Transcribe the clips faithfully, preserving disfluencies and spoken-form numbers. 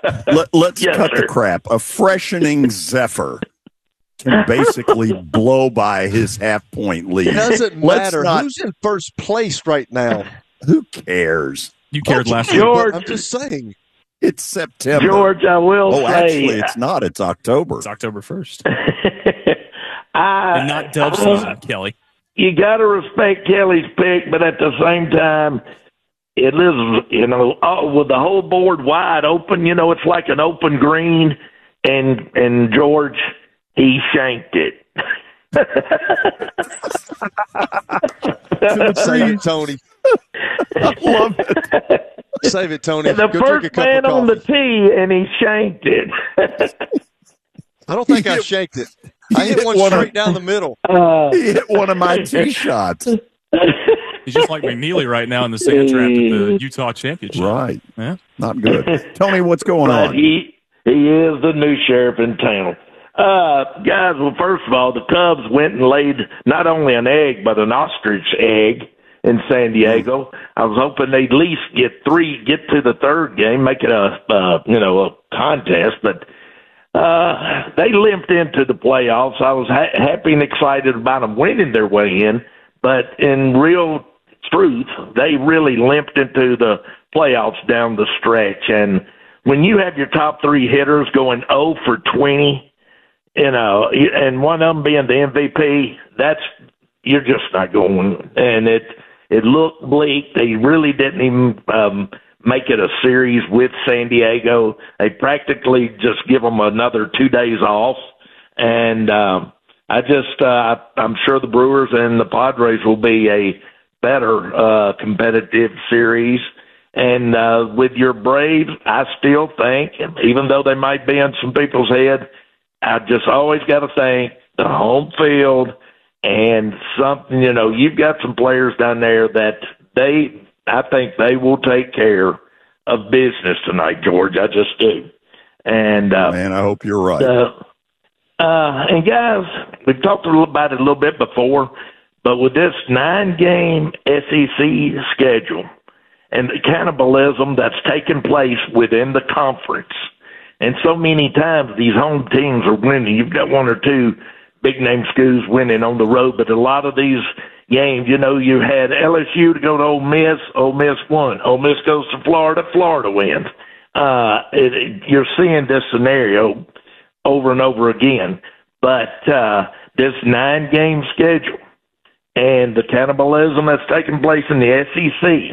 Let, let's yes, cut sir. the crap. A freshening Zephyr can basically blow by his half-point lead. It doesn't Let's matter. not- Who's in first place right now? Who cares? You cared last Okay, week. but George. I'm just saying. It's September. George, I will oh, say. actually, it's not. It's October. It's October first. I, And not dove I- season, Kelly. You got to respect Kelly's pick, but at the same time, it is, you know, oh, with the whole board wide open, you know, it's like an open green, and and George, he shanked it. Save it, Tony. I love it. Save it, Tony. the Go drink a first cup man of on the coffee. tee, and he shanked it. I don't think I shanked it. I hit one One of- straight down the middle. Uh, He hit one of my tee shots. He's just like McNeely right now in the sand trap at the Utah Championship. Right. Yeah. Not good. Tony, what's going but on? he he is the new sheriff in town. Uh, guys, well, first of all, the Cubs went and laid not only an egg but an ostrich egg in San Diego. I was hoping they'd at least get three, get to the third game, make it a uh, you know a contest, but. Uh, they limped into the playoffs. I was ha- happy and excited about them winning their way in, but in real truth, they really limped into the playoffs down the stretch. And when you have your top three hitters going oh for twenty, you know, and one of them being the M V P, that's you're just not going. And it it looked bleak. They really didn't even. Um, make it a series with San Diego. They practically just give them another two days off. And um, I just, uh, I'm sure the Brewers and the Padres will be a better uh, competitive series. And uh, with your Braves, I still think, even though they might be in some people's head, I just always got to think the home field and something, you know, you've got some players down there that they, I think they will take care of business tonight, George. I just do. And uh, Man, I hope you're right. uh, uh, and guys, we've talked a little about it a little bit before, but with this nine-game S E C schedule and the cannibalism that's taking place within the conference, and so many times these home teams are winning. You've got one or two big-name schools winning on the road, but a lot of these games, you know, you had L S U to go to Ole Miss, Ole Miss won. Ole Miss goes to Florida, Florida wins. Uh, it, it, you're seeing this scenario over and over again. But uh, this nine-game schedule and the cannibalism that's taking place in the S E C,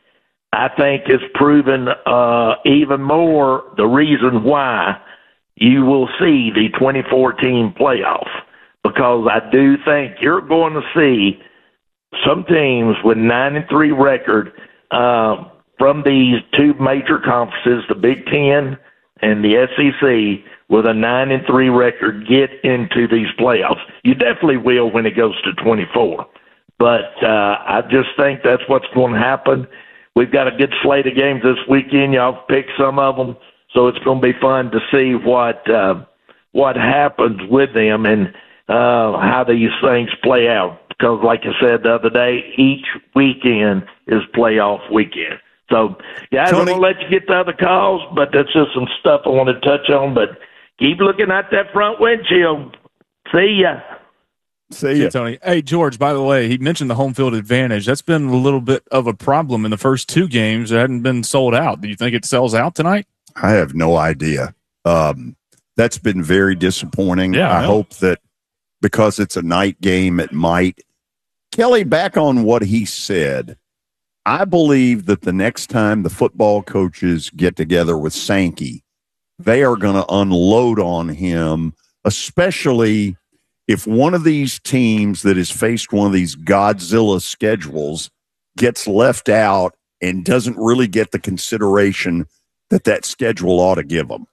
I think is proven uh, even more the reason why you will see the twenty fourteen playoff, because I do think you're going to see some teams with nine and three record uh, from these two major conferences, the Big Ten and the S E C, with a nine and three record get into these playoffs. You definitely will when it goes to twenty-four. But uh, I just think that's what's going to happen. We've got a good slate of games this weekend. Y'all picked some of them, so it's going to be fun to see what uh, what happens with them and uh, how these things play out. Because, like I said the other day, each weekend is playoff weekend. So, guys, Tony, I'm going to let you get to other calls, but that's just some stuff I want to touch on. But keep looking at that front windshield. See ya. See Yeah, ya. Tony. Hey, George, by the way, he mentioned the home field advantage. That's been a little bit of a problem in the first two games. It hadn't been sold out. Do you think it sells out tonight? I have no idea. Um, that's been very disappointing. Yeah, I I know. hope that because it's a night game, it might. Kelly, back on what he said, I believe that the next time the football coaches get together with Sankey, they are going to unload on him, especially if one of these teams that has faced one of these Godzilla schedules gets left out and doesn't really get the consideration that that schedule ought to give them.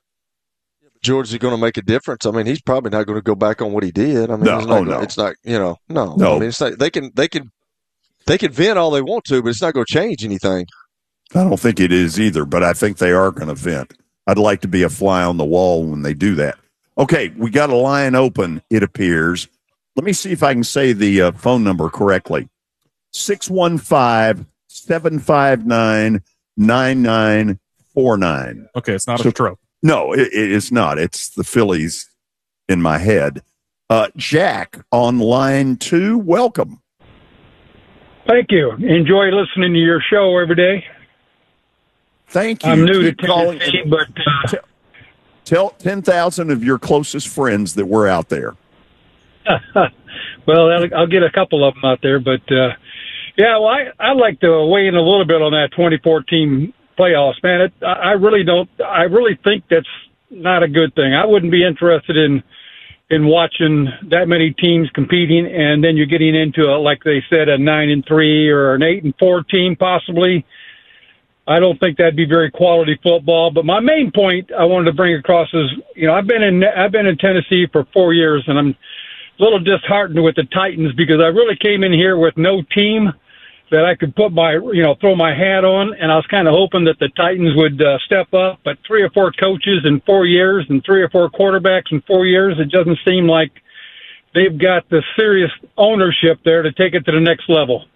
George is going to make a difference. I mean, he's probably not going to go back on what he did. I mean, No, it's not, oh, no. it's not, you know, no, No. I mean, it's not, they can, they can, they can vent all they want to, but it's not going to change anything. I don't think it is either, but I think they are going to vent. I'd like to be a fly on the wall when they do that. Okay, we got a line open, it appears. Let me see if I can say the uh, phone number correctly. six one five, seven five nine, nine nine four nine. Okay, it's not So- a stroke. No, it, it is not. It's the Phillies in my head. Uh, Jack on line two, welcome. Thank you. Enjoy listening to your show every day. Thank you. I'm new Keep to calling, Tennessee, but uh, tell, tell ten thousand of your closest friends that we're out there. well, I'll, I'll get a couple of them out there. But uh, yeah, well, I I'd like to weigh in a little bit on that twenty fourteen playoffs, man. It, I I really don't. I really think that's not a good thing. I wouldn't be interested in in watching that many teams competing, and then you're getting into a, like they said, a nine and three or an eight and four team possibly. I don't think that'd be very quality football. But my main point I wanted to bring across is, you know, I've been in I've been in Tennessee for four years, and I'm a little disheartened with the Titans because I really came in here with no team that I could put my, you know, throw my hat on, and I was kind of hoping that the Titans would uh, step up. But three or four coaches in four years and three or four quarterbacks in four years, it doesn't seem like they've got the serious ownership there to take it to the next level.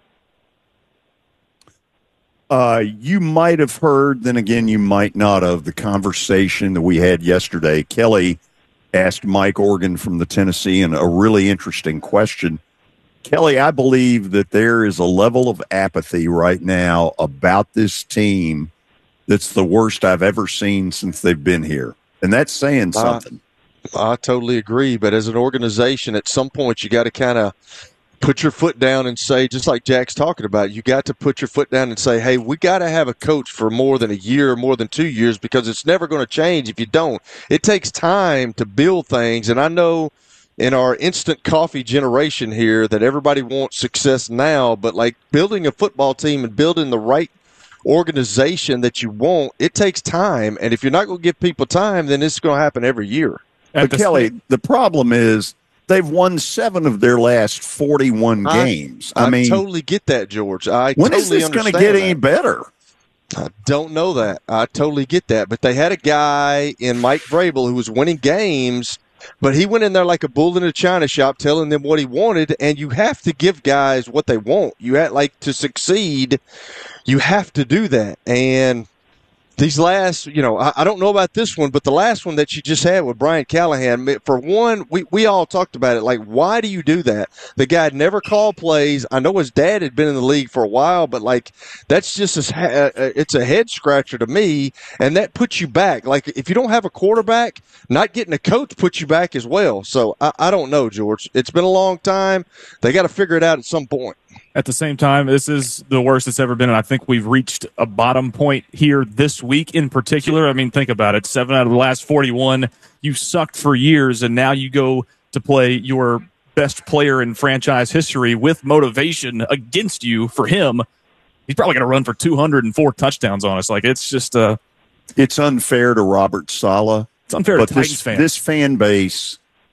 Uh, you might have heard, then again, you might not have, the conversation that we had yesterday. Kelly asked Mike Organ from the Tennessean a really interesting question. Kelly, I believe that there is a level of apathy right now about this team that's the worst I've ever seen since they've been here. And that's saying something. I, I totally agree. But as an organization, at some point, you got to kind of put your foot down and say, just like Jack's talking about, you got to put your foot down and say, hey, we got to have a coach for more than a year, more than two years, because it's never going to change if you don't. It takes time to build things. And I know in our instant coffee generation here that everybody wants success now, but like building a football team and building the right organization that you want, it takes time. And if you're not going to give people time, then it's going to happen every year. But Kelly, the problem is they've won seven of their last forty-one I, games. I, I mean, totally get that, George. I when totally is this going to understand get that. any better? I don't know that. I totally get that. But they had a guy in Mike Vrabel who was winning games, but he went in there like a bull in a china shop telling them what he wanted, and you have to give guys what they want. You have, like, to succeed, you have to do that. And these last, you know, I, I don't know about this one, but the last one that you just had with Brian Callahan, for one, we, we all talked about it. Like, why do you do that? The guy had never called plays. I know his dad had been in the league for a while, but, like, that's just a, it's a head scratcher to me, and that puts you back. Like, if you don't have a quarterback, not getting a coach puts you back as well. So I, I don't know, George. It's been a long time. They got to figure it out at some point. At the same time, this is the worst it's ever been, and I think we've reached a bottom point here this week in particular. I mean, think about it. Seven out of the last forty-one, you sucked for years, and now you go to play your best player in franchise history with motivation against you for him. He's probably going to run for two hundred four touchdowns on us. Like, it's just uh, – It's unfair to Robert Saleh. It's unfair but to Titans this, fans. This fan base,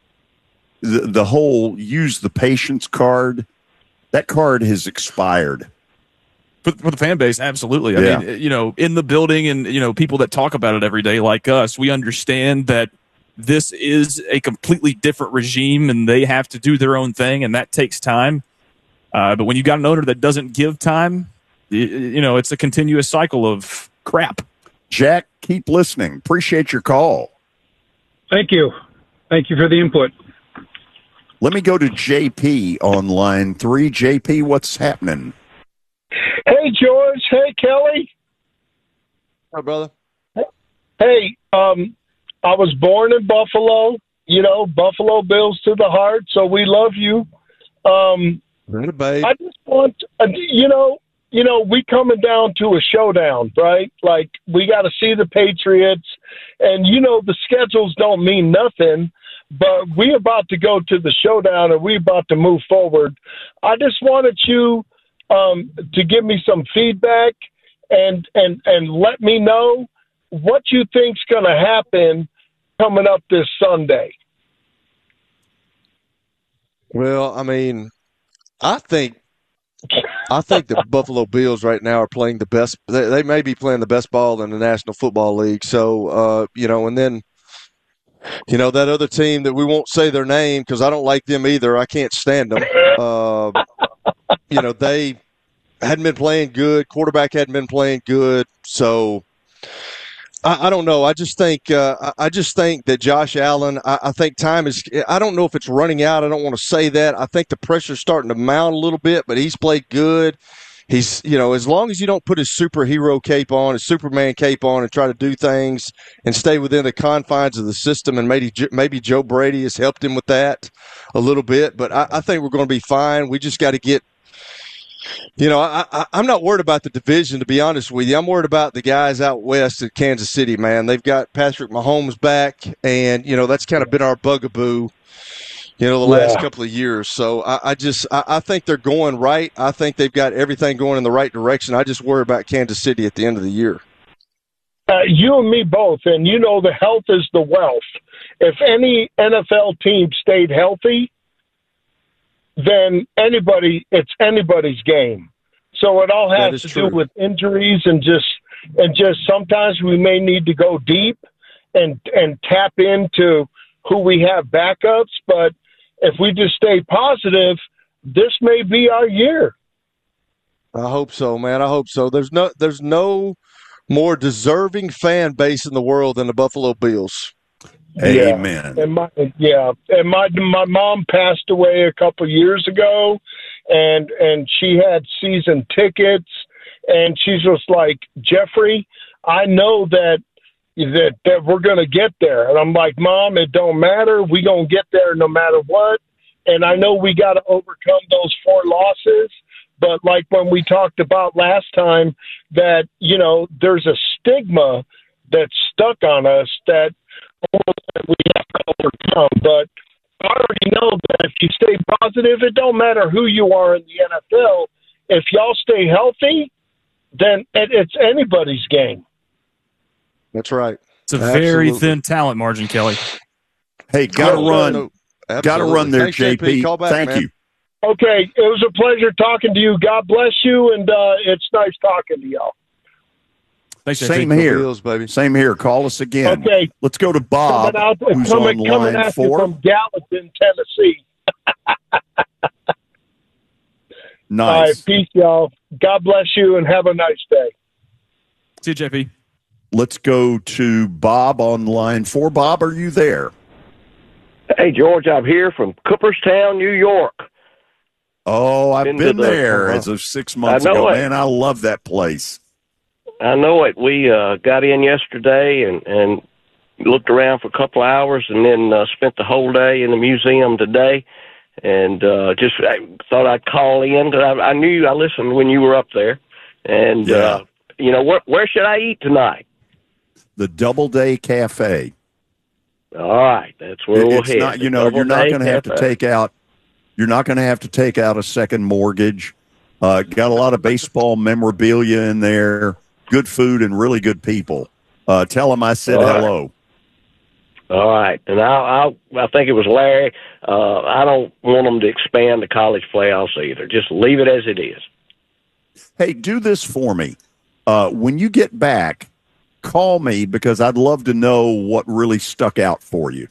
the, the whole use the patience card – that card has expired. For, for the fan base, absolutely. I yeah. mean, you know, in the building and, you know, people that talk about it every day like us, we understand that this is a completely different regime and they have to do their own thing, and that takes time. Uh, but when you got an owner that doesn't give time, you, you know, it's a continuous cycle of crap. Jack, keep listening. Appreciate your call. thank you. Thank you for the input. Let me go to J P on line three. J P, what's happening? Hey, George. Hey, Kelly. Hi, brother. Hey, um, I was born in Buffalo. You know, Buffalo Bills to the heart, so we love you. Um, babe. I just want, uh, you know, you know, we coming down to a showdown, right? Like, we got to see the Patriots, and, you know, the schedules don't mean nothing. But we about to go to the showdown, and we about to move forward. I just wanted you um, to give me some feedback and and and let me know what you think's going to happen coming up this Sunday. Well, I mean, I think I think the Buffalo Bills right now are playing the best. They, they may be playing the best ball in the National Football League. So, uh, you know, and then. You know, that other team that we won't say their name because I don't like them either. I can't stand them. Uh, you know, they hadn't been playing good. Quarterback hadn't been playing good. So I, I don't know. I just think uh, I, I just think that Josh Allen. I, I think time is. I don't know if it's running out. I don't want to say that. I think the pressure's starting to mount a little bit, but he's played good. He's, you know, as long as you don't put his superhero cape on, his Superman cape on, and try to do things and stay within the confines of the system, and maybe maybe Joe Brady has helped him with that a little bit. But I, I think we're going to be fine. We just got to get. You know, I, I, I'm not worried about the division, to be honest with you. I'm worried about the guys out west at Kansas City, man. They've got Patrick Mahomes back, and, you know, that's kind of been our bugaboo, you know, the last Yeah. couple of years. So I, I just I, I think they're going right. I think they've got everything going in the right direction. I just worry about Kansas City at the end of the year. Uh, you and me both, and you know the health is the wealth. If any N F L team stayed healthy, then anybody, it's anybody's game. So it all That has is to true. do with injuries and just and just sometimes we may need to go deep and and tap into who we have backups. But if we just stay positive, this may be our year. I hope so, man. I hope so. There's no there's no more deserving fan base in the world than the Buffalo Bills. Amen. And my yeah, and my my mom passed away a couple years ago, and and she had season tickets, and she's just like, Jeffrey, I know that that that we're gonna get there, and I'm like, Mom, it don't matter, we gonna get there no matter what, and I know we got to overcome those four losses. But like when we talked about last time, that you know there's a stigma that's stuck on us that we have to overcome. But I already know that if you stay positive, it don't matter who you are in the N F L. If y'all stay healthy, then it, it's anybody's game. That's right. It's a very Absolutely. thin talent margin, Kelly. Hey, got to Oh, run. no, Got to absolutely. run there, Thanks, J P. Call back, Thank man. you. Okay, it was a pleasure talking to you. God bless you, and uh, it's nice talking to y'all. Thanks, J P. Same Go here. Bills, baby. Same here. Call us again. Okay. Let's go to Bob, Coming out, who's coming, on coming line at you four. from Gallatin, Tennessee. All right, Nice. peace, y'all. God bless you, and have a nice day. See you, J P. Let's go to Bob on line four. Bob, are you there? Hey, George, I'm here from Cooperstown, New York. Oh, I've Been been, to the- there uh-huh. as of six months I know ago. it. Man, I love that place. I know it. We uh, got in yesterday and, and looked around for a couple of hours and then uh, spent the whole day in the museum today. And uh, just I thought I'd call in because I, I knew I listened when you were up there. And, Yeah. uh, you know, where, where should I eat tonight? The Doubleday Cafe. All right, that's where we'll It's head. not, you The know, you're not Doubleday going to have to Cafe. take out. You're not going to have to take out a second mortgage. Uh, got a lot of baseball memorabilia in there. Good food and really good people. Uh, tell them I said All right. hello. All right, and I'll, I'll, I think it was Larry. Uh, I don't want them to expand the college playoffs either. Just leave it as it is. Hey, do this for me. Uh, when you get back, call me because I'd love to know what really stuck out for you.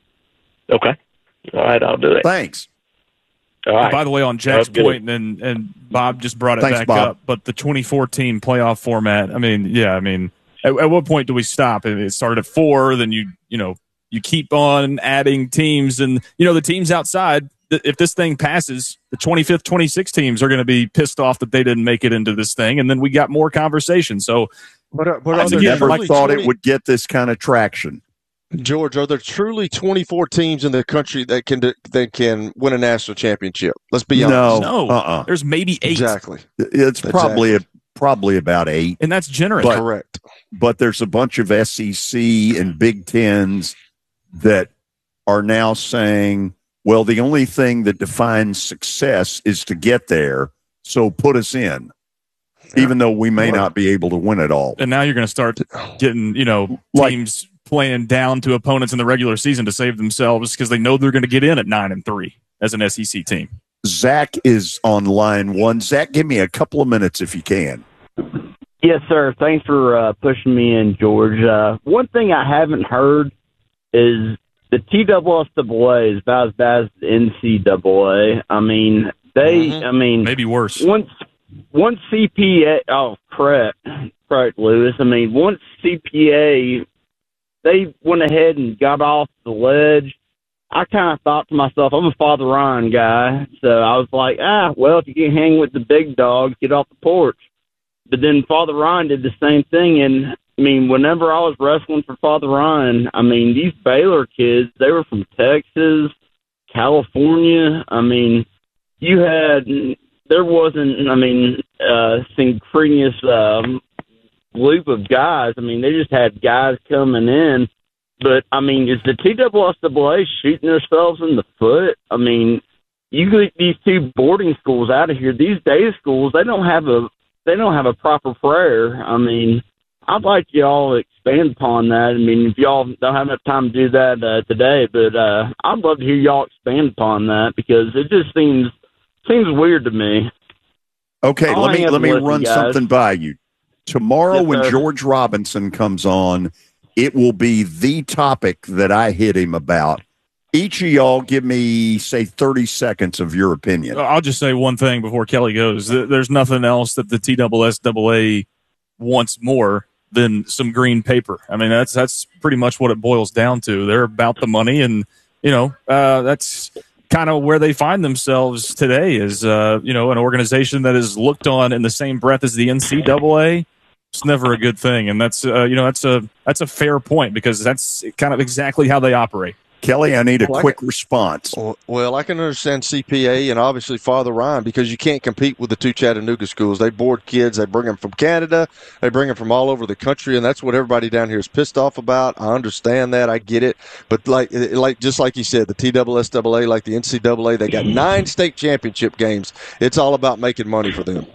Okay. All right, I'll do it. Thanks. All right. By the way, on Jack's That's good. point, and and Bob just brought it Thanks, back Bob. up, but the twenty fourteen playoff format. I mean, yeah, I mean, at, at what point do we stop? It it started at four, then you you know you keep on adding teams, and you know the teams outside. th- If this thing passes, the twenty-fifth, twenty-sixth teams are going to be pissed off that they didn't make it into this thing, and then we got more conversation. So But, are- but I are there never Never truly thought twenty it would get this kind of traction. George, are there truly twenty-four teams in the country that can do- that can win a national championship? Let's be honest. No, no, uh-uh. there's maybe eight, Exactly. It's probably a, probably about eight, and that's generous. But- Correct. but there's a bunch of S E C and Big Tens that are now saying, well, the only thing that defines success is to get there, so put us in, even though we may not be able to win it all. And now you're going to start getting, you know, Like- teams playing down to opponents in the regular season to save themselves because they know they're going to get in at nine and three as an S E C team. Zach is on line one. Zach, give me a couple of minutes if you can. Yes, sir. Thanks for uh, pushing me in, George. Uh, one thing I haven't heard is the T S S A is about as bad as the N C double A. I mean, they, Mhm. I mean, Maybe worse. once once C P A, oh, crap. correct, Lewis. I mean, once C P A, they went ahead and got off the ledge, I kind of thought to myself, I'm a Father Ryan guy, so I was like, ah, well, if you can hang with the big dogs, get off the porch. But then Father Ryan did the same thing, and, I mean, whenever I was wrestling for Father Ryan, I mean, these Baylor kids, they were from Texas, California. I mean, you had, there wasn't, I mean, uh, synchronous um, loop of guys. I mean, they just had guys coming in. But, I mean, is the T S S A A shooting themselves in the foot? I mean, you get these two boarding schools out of here. These day schools, they don't have a they don't have a proper prayer. I mean, I'd like y'all to expand upon that. I mean, if y'all don't have enough time to do that uh, today, but uh, I'd love to hear y'all expand upon that because it just seems seems weird to me. Okay, I'll let me let me listen, run guys. something by you. Tomorrow, Yes, when sir. George Robinson comes on, it will be the topic that I hit him about. Each of y'all give me, say, thirty seconds of your opinion. I'll just say one thing before Kelly goes. There's nothing else that the T S S A A wants more than some green paper. I mean, that's that's pretty much what it boils down to. They're about the money, and, you know, uh, that's kind of where they find themselves today is, uh, you know, an organization that is looked on in the same breath as the N C double A. It's never a good thing, and that's uh, you know that's a that's a fair point because that's kind of exactly how they operate. Kelly, I need a Well, I quick can- response. Well, I can understand C P A and obviously Father Ryan because you can't compete with the two Chattanooga schools. They board kids. They bring them from Canada. They bring them from all over the country, and that's what everybody down here is pissed off about. I understand that. I get it. But like, like just like you said, the T S S A A, like the N C double A, they got nine state championship games. It's all about making money for them.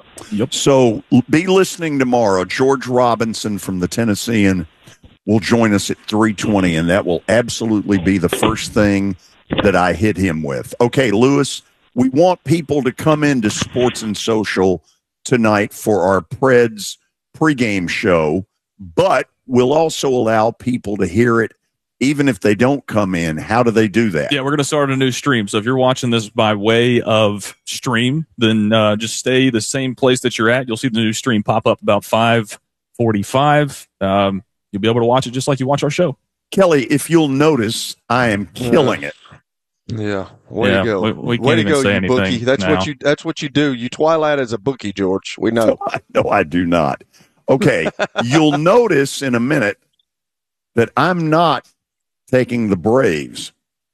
So l- be listening tomorrow. George Robinson from the Tennessean will join us at three twenty, and that will absolutely be the first thing that I hit him with. Okay, Lewis, we want people to come into Sports and Social tonight for our Preds pregame show, but we'll also allow people to hear it even if they don't come in. How do they do that? Yeah, we're going to start a new stream. So if you're watching this by way of stream, then uh, just stay the same place that you're at. You'll see the new stream pop up about five forty-five. Um, you'll be able to watch it just like you watch our show. Kelly, if you'll notice, I am killing it. Yeah, way Yeah, to go, we- we way can't to even go, say you anything bookie. That's now. what you. That's what you do. You twilight as a bookie, George. We know. No, I do not. Okay, you'll notice in a minute that I'm not taking the Braves.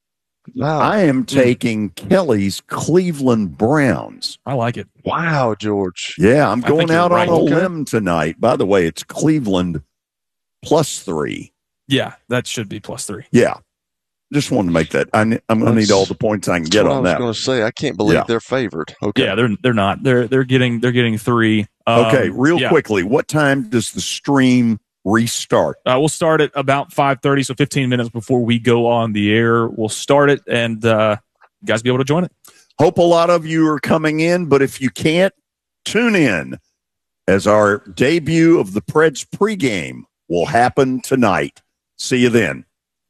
Wow, I am taking Kelly's Cleveland Browns. I like it. wow, George. Yeah, I'm I going think you're out right. on a Okay. limb tonight. By the way, it's Cleveland plus three. Yeah, that should be plus three. Yeah, just wanted to make that. I, ne- I'm going to need That's- all the points I can That's get what I on was that. going to say. I can't believe Yeah. they're favored. Okay. Yeah, they're they're not. They're they're getting they're getting three. Um, Okay, real yeah. quickly, what time does the stream restart? Uh, we'll start at about five thirty, so fifteen minutes before we go on the air. We'll start it, and uh, you guys be able to join it. Hope a lot of you are coming in, but if you can't, tune in as our debut of the Preds pregame will happen tonight. See you then.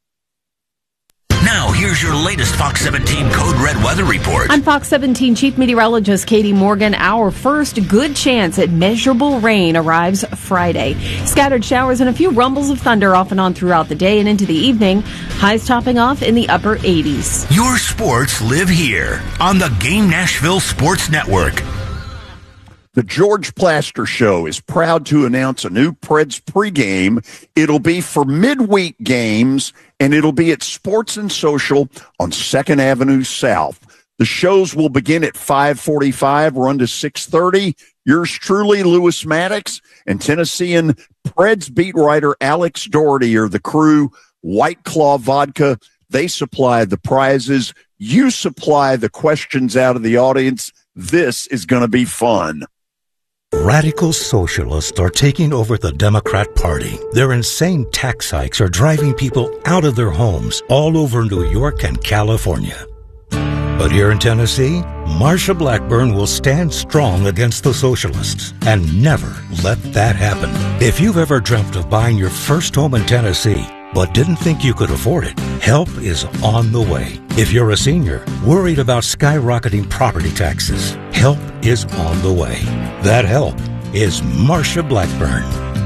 Now, here's your latest Fox seventeen Code Red weather report. I'm Fox seventeen Chief Meteorologist Katie Morgan. Our first good chance at measurable rain arrives Friday. Scattered showers and a few rumbles of thunder off and on throughout the day and into the evening. Highs topping off in the upper eighties. Your sports live here on the Game Nashville Sports Network. The George Plaster Show is proud to announce a new Preds pregame. It'll be for midweek games, and it'll be at Sports and Social on second Avenue South. The shows will begin at five forty-five, run to six thirty. Yours truly, Lewis Maddox, and Tennessean Preds beat writer Alex Doherty are the crew. White Claw Vodka, they supply the prizes. You supply the questions out of the audience. This is going to be fun. Radical socialists are taking over the Democrat Party. Their insane tax hikes are driving people out of their homes all over New York and California. But here in Tennessee, Marsha Blackburn will stand strong against the socialists and never let that happen. If you've ever dreamt of buying your first home in Tennessee, but didn't think you could afford it, help is on the way. If you're a senior, worried about skyrocketing property taxes, help is on the way. That help is Marsha Blackburn.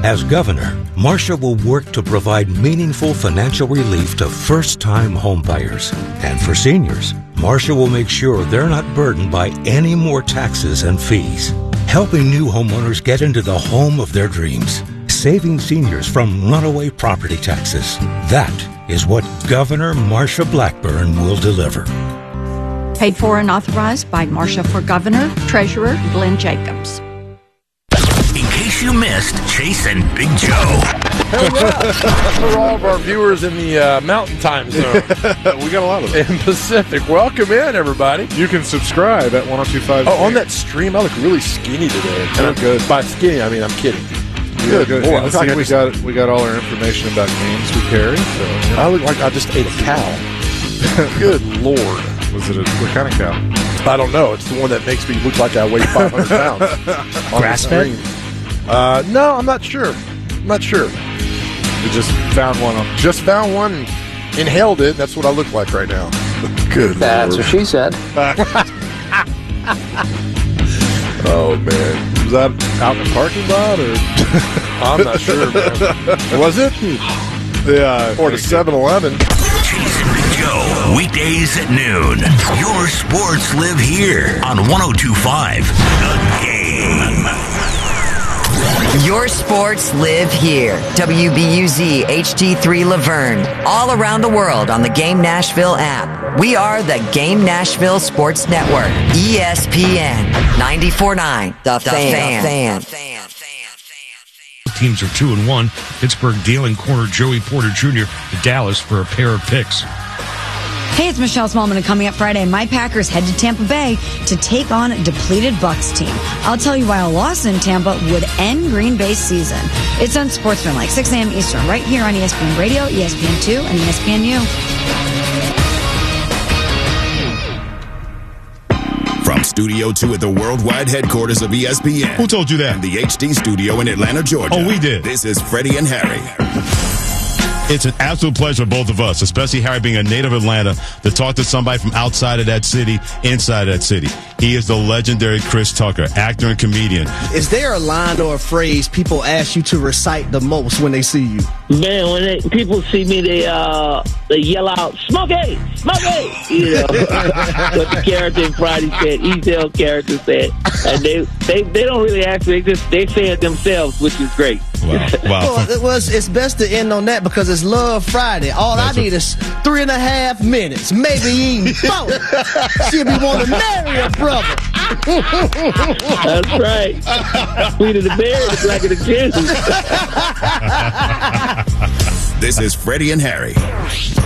As governor, Marcia will work to provide meaningful financial relief to first-time homebuyers. And for seniors, Marcia will make sure they're not burdened by any more taxes and fees. Helping new homeowners get into the home of their dreams. Saving seniors from runaway property taxes. That is what Governor Marcia Blackburn will deliver. Paid for and authorized by Marcia for Governor, Treasurer Glenn Jacobs. In case you missed Chase and Big Joe. For all of our viewers in the uh, Mountain Time Zone. We got a lot of them. In Pacific. Welcome in, everybody. You can subscribe at ten twenty-five. Oh, on that stream, I look really skinny today. You look good. By skinny, I mean I'm kidding. Good, good. Boy, Yeah, I look see, like I we just, got we got all our information about games we carry. So yeah. I look like I just ate a cow. Good Lord. Was it a what kind of cow? I don't know. It's the one that makes me look like I weigh five hundred pounds. Grass-fed? Uh, no, I'm not sure. I'm not sure. You just found one. On- just found one and inhaled it. That's what I look like right now. Good That's Lord. what she said. Oh, man. Was that out in the parking lot or? I'm not sure, man. Was it? Yeah. Or the seven eleven. Chase and Big Joe, weekdays at noon. Your sports live here on ten twenty-five The Game. Your sports live here. W B U Z H D three Laverne. All around the world on the Game Nashville app. We are the Game Nashville Sports Network. E S P N ninety-four point nine. The, the Fan. fan. Teams are two and one. Pittsburgh dealing corner Joey Porter Junior to Dallas for a pair of picks. Hey, it's Michelle Smallman, and coming up Friday, my Packers head to Tampa Bay to take on a depleted Bucs team. I'll tell you why a loss in Tampa would end Green Bay's season. It's on Sportsman, like six a.m. Eastern, right here on E S P N Radio, E S P N two, and E S P N U. From Studio two at the worldwide headquarters of E S P N. Who told you that? And the H D studio in Atlanta, Georgia. Oh, we did. This is Freddie and Harry. It's an absolute pleasure, both of us, especially Harry being a native Atlanta, to talk to somebody from outside of that city, inside of that city. He is the legendary Chris Tucker, actor and comedian. Is there a line or a phrase people ask you to recite the most when they see you? Man, when they, people see me, they uh they yell out, "Smokey, Smokey!" You know, what the character in Friday said, E-Tail character said, and they, they they don't really ask me. They just they say it themselves, which is great. Wow, wow. Well, it was, it's best to end on that because it's Love Friday. All That's I need a- is three and a half minutes, maybe even four. She'll be wanting to marry a brother. That's right. Sweet of the bear, the black of the Jews. This is Freddie and Harry.